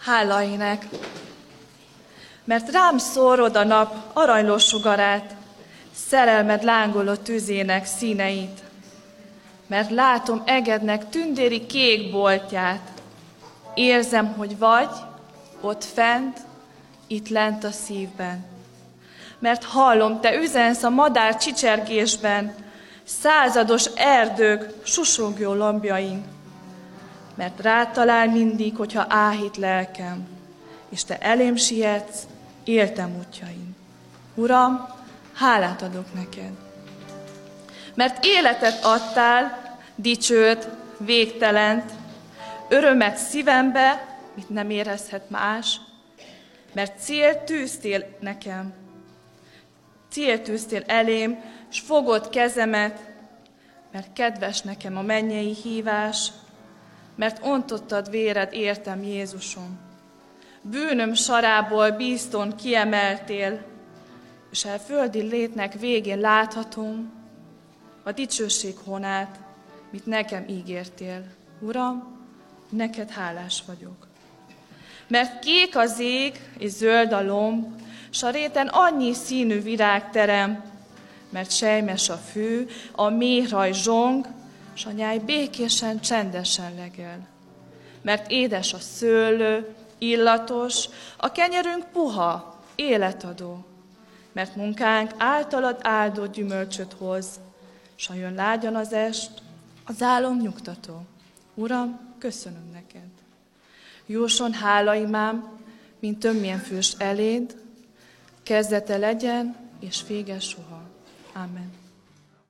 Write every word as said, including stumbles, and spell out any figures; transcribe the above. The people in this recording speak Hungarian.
Hála ének, mert rám szórod a nap aranylós sugarát, szerelmed lángoló tüzének színeit, mert látom egednek tündéri kék boltját, érzem, hogy vagy ott fent, itt lent a szívben. Mert hallom, te üzensz a madár csicsergésben, százados erdők susogó lombjain, mert rád talál mindig, hogyha áhít lelkem, és te elém sietsz, éltem útjain. Uram, hálát adok neked, mert életet adtál, dicsőt, végtelent, örömet szívembe, mit nem érezhet más, mert célt tűztél nekem, célt tűztél elém, s fogod kezemet, mert kedves nekem a mennyei hívás, mert ontottad véred értem, Jézusom. Bűnöm sarából bízton kiemeltél, és el földi létnek végén láthatom a dicsőség honát, mit nekem ígértél. Uram, neked hálás vagyok. Mert kék az ég, és zöld a lomb, s a réten annyi színű virág terem, mert sejmes a fű, a méhraj zsong, s a nyáj békésen, csendesen legel. Mert édes a szőlő, illatos, a kenyerünk puha, életadó. Mert munkánk általad áldott gyümölcsöt hoz, s ha jön lágyan az est, az álom nyugtató. Uram, köszönöm neked. Jóson hálaimám, mint tömmilyen fürst eléd, kezdete legyen, és vége soha. Amen.